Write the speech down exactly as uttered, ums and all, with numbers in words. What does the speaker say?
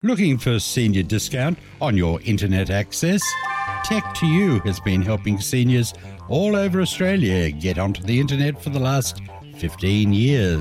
Looking for senior discount on your internet access? Tech to You has been helping seniors all over Australia get onto the internet for the last fifteen years.